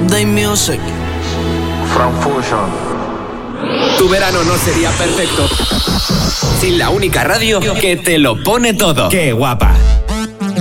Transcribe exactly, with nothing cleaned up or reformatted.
Day Music. From Fusion. Tu verano no sería perfecto sin la única radio que te lo pone todo. ¡Qué guapa!